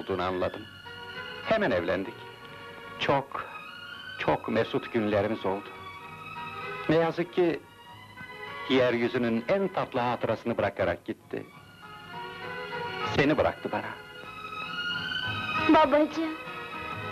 olduğunu anladım. Hemen evlendik. Çok, çok mesut günlerimiz oldu. Ne yazık ki, yeryüzünün en tatlı hatırasını bırakarak gitti. Seni bıraktı bana. Babacığım!